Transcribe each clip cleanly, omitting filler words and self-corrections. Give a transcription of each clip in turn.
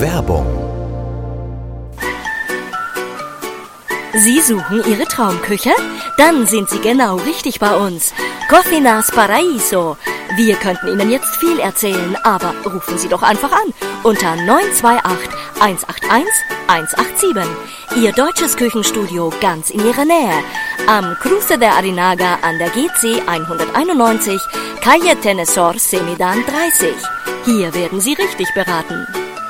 Werbung. Sie suchen Ihre Traumküche? Dann sind Sie genau richtig bei uns. Cocinas Paraíso. Wir könnten Ihnen jetzt viel erzählen, aber rufen Sie doch einfach an unter 928 181 187. Ihr deutsches Küchenstudio ganz in Ihrer Nähe. Am Cruce de Arinaga an der GC 191, Calle Tenesor Semidan 30. Hier werden Sie richtig beraten.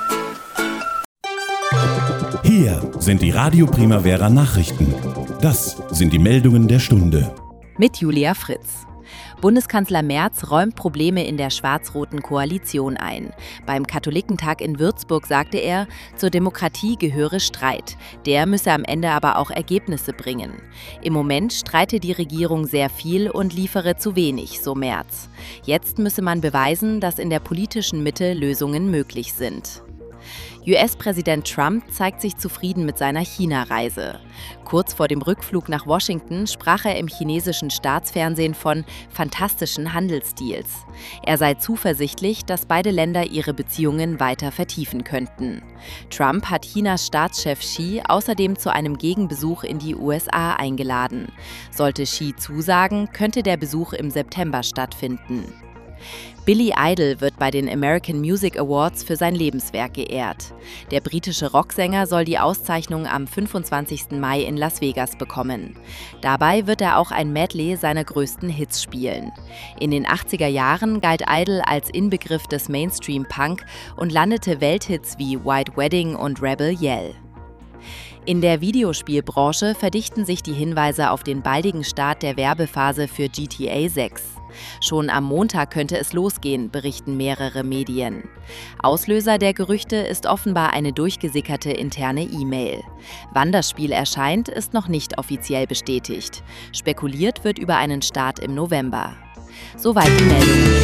Hier sind die Radio Primavera Nachrichten. Das sind die Meldungen der Stunde. Mit Julia Fritz. Bundeskanzler Merz räumt Probleme in der schwarz-roten Koalition ein. Beim Katholikentag in Würzburg sagte er, zur Demokratie gehöre Streit. Der müsse am Ende aber auch Ergebnisse bringen. Im Moment streite die Regierung sehr viel und liefere zu wenig, so Merz. Jetzt müsse man beweisen, dass in der politischen Mitte Lösungen möglich sind. US-Präsident Trump zeigt sich zufrieden mit seiner China-Reise. Kurz vor dem Rückflug nach Washington sprach er im chinesischen Staatsfernsehen von fantastischen Handelsdeals. Er sei zuversichtlich, dass beide Länder ihre Beziehungen weiter vertiefen könnten. Trump hat Chinas Staatschef Xi außerdem zu einem Gegenbesuch in die USA eingeladen. Sollte Xi zusagen, könnte der Besuch im September stattfinden. Billy Idol wird bei den American Music Awards für sein Lebenswerk geehrt. Der britische Rocksänger soll die Auszeichnung am 25. Mai in Las Vegas bekommen. Dabei wird er auch ein Medley seiner größten Hits spielen. In den 80er Jahren galt Idol als Inbegriff des Mainstream-Punk und landete Welthits wie White Wedding und Rebel Yell. In der Videospielbranche verdichten sich die Hinweise auf den baldigen Start der Werbephase für GTA 6. Schon am Montag könnte es losgehen, berichten mehrere Medien. Auslöser der Gerüchte ist offenbar eine durchgesickerte interne E-Mail. Wann das Spiel erscheint, ist noch nicht offiziell bestätigt. Spekuliert wird über einen Start im November. Soweit die Meldung.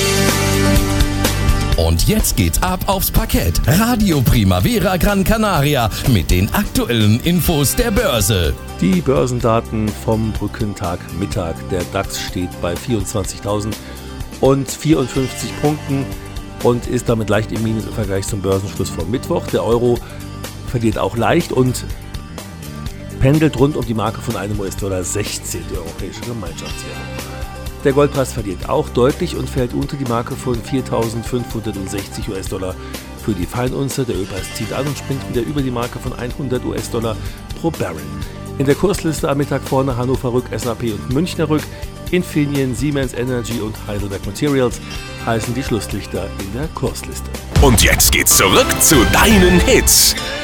Und jetzt geht's ab aufs Parkett. Radio Primavera Gran Canaria mit den aktuellen Infos der Börse. Die Börsendaten vom Brückentag Mittag. Der DAX steht bei 24.054 Punkten und ist damit leicht im Minus im Vergleich zum Börsenschluss vom Mittwoch. Der Euro verliert auch leicht und pendelt rund um die Marke von einem US-Dollar 16, die Europäische Gemeinschaftswährung. Der Goldpreis verliert auch deutlich und fällt unter die Marke von 4.560 US-Dollar für die Feinunze. Der Ölpreis zieht an und springt wieder über die Marke von 100 US-Dollar pro Barrel. In der Kursliste am Mittag vorne Hannover Rück, SAP und Münchner Rück, Infineon, Siemens Energy und Heidelberg Materials heißen die Schlusslichter in der Kursliste. Und jetzt geht's zurück zu deinen Hits.